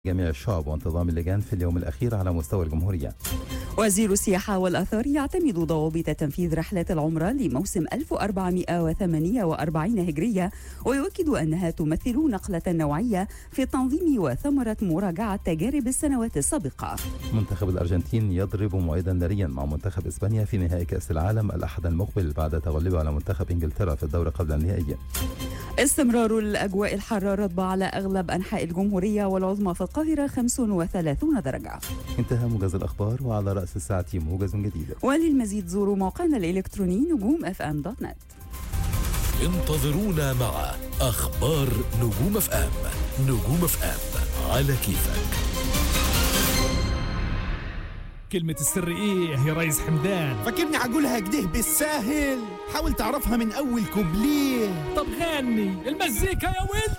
جميع الشعب وانتظام اللجان في اليوم الأخير على مستوى الجمهورية. وزير السياحة والآثار يعتمد ضوابط تنفيذ رحلة العمرة لموسم 1448 هجرية، ويؤكد أنها تمثل نقلة نوعية في التنظيم وثمرة مراجعة تجارب السنوات السابقة. منتخب الأرجنتين يضرب موعدا ناريا مع منتخب إسبانيا في نهائي كأس العالم الأحد المقبل بعد تغلبه على منتخب إنجلترا في الدور قبل النهائي. استمرار الأجواء الحارة رطبة على أغلب أنحاء الجمهورية، والعظمى في القاهرة 35 درجة. انتهى موجز الأخبار، وعلى رأس الساعة موجز جديد. وللمزيد زوروا موقعنا الإلكتروني نجوم.fm.net. انتظرونا مع أخبار نجوم اف ام. نجوم اف ام على كيفك. كلمة السر ايه يا ريس حمدان؟ فاكرني عقولها كده بالساهل؟ حاول تعرفها من اول كوبليه. طب غني المزيكا يا ولد.